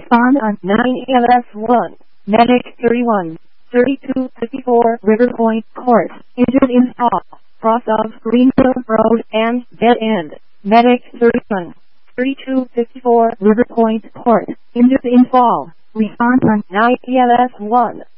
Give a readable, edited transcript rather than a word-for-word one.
Respond on 9ELS1. Medic 31. 3254 River Point Court. Injured in fall. Cross of Greenfield Road and Dead End. Medic 31. 3254 River Point Court. Injured in fall. Respond on 9ELS1.